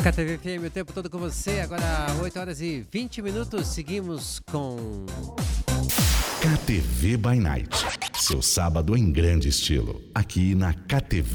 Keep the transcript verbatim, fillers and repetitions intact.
K T V F M o tempo todo com você. Agora oito horas e vinte minutos. Seguimos com K T V by Night. Seu sábado em grande estilo. Aqui na K T V.